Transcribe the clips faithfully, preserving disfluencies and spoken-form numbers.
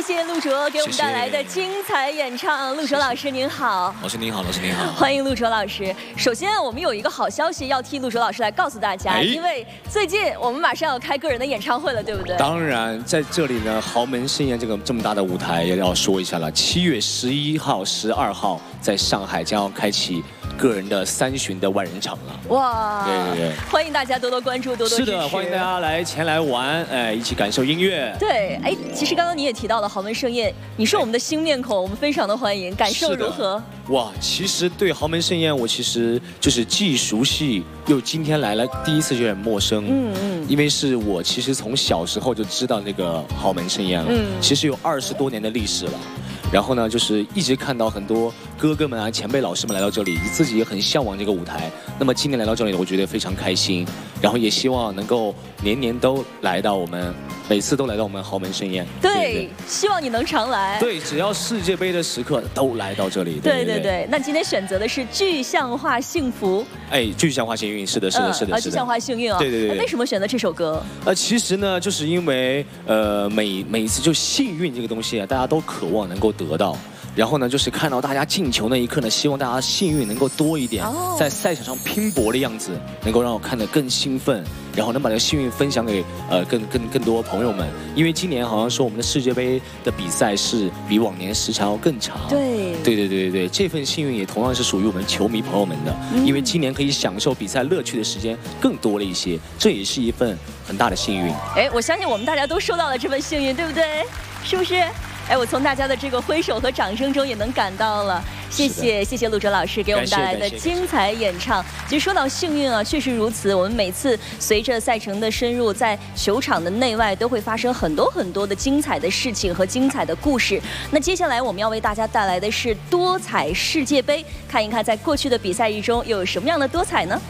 谢谢陆卓给我们带来的精彩演唱。陆卓老师您好。 老师您好，老师您好， 欢迎陆卓老师。首先，我们有一个好消息要替陆卓老师来告诉大家，哎、因为最近我们马上要开个人的演唱会了，对不对？ 当然，在这里呢，豪门盛宴这个这么大的舞台也要说一下了。七月十一号、十二号，在上海将要开启个人的三巡的万人场了。 哇， 对对对， 欢迎大家多多关注，多多支持。 是的，欢迎大家来前来玩，哎，一起感受音乐。 对，哎，其实刚刚你也提到了豪门盛宴，你是我们的新面孔，我们非常的欢迎，感受如何？ 哇，其实对豪门盛宴，我其实就是既熟悉，又今天来了第一次就很陌生。嗯嗯，因为是我其实从小时候就知道那个豪门盛宴了，嗯，其实有二十多年的历史了。然后呢，就是一直看到很多哥哥们啊、前辈老师们来到这里，自己也很向往这个舞台。那么今年来到这里，我觉得非常开心。然后也希望能够年年都来到我们，每次都来到我们豪门盛宴。 对，对对，希望你能常来。 对，只要世界杯的时刻都来到这里。 对对 对, 对, 对。那今天选择的是具象化幸福。哎， 具象化幸运，是的，是的，是的， 是的。具象化幸运啊。 对对对。 为什么选择这首歌？ 呃，其实呢，就是因为呃，每每一次就幸运这个东西啊，大家都渴望能够得到。然后呢，就是看到大家进球那一刻呢，希望大家幸运能够多一点，在赛场上拼搏的样子，能够让我看得更兴奋，然后能把这个幸运分享给呃更更更多朋友们。因为今年好像说我们的世界杯的比赛是比往年时长要更长。 对对对对对对，这份幸运也同样是属于我们球迷朋友们的，嗯、因为今年可以享受比赛乐趣的时间更多了一些，这也是一份很大的幸运。 哎，我相信我们大家都收到了这份幸运，对不对？是不是？哎，我从大家的这个挥手和掌声中也能感到了，谢谢谢谢陆哲老师给我们带来的精彩演唱。其实说到幸运啊，确实如此。我们每次随着赛程的深入，在球场的内外都会发生很多很多的精彩的事情和精彩的故事。那接下来我们要为大家带来的是多彩世界杯，看一看在过去的比赛日中又有什么样的多彩呢？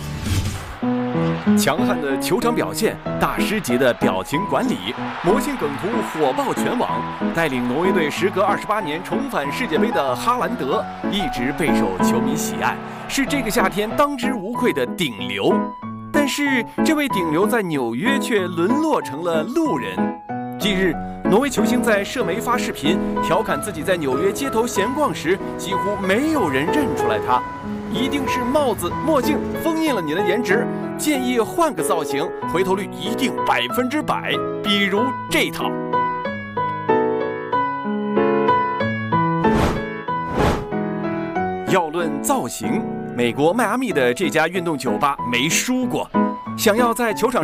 强悍的球场表现，大师级的表情管理，魔性梗图火爆全网，带领挪威队时隔二十八年重返世界杯的哈兰德，一直备受球迷喜爱，是这个夏天当之无愧的顶流。但是，这位顶流在纽约却沦落成了路人。近日，挪威球星在社媒发视频，调侃自己在纽约街头闲逛时，几乎没有人认出来他。一定是帽子、墨镜封印了你的颜值，建议换个造型，回头率一定百分之百。比如这套。要论造型，美国迈阿密的这家运动酒吧没输过。想要在球场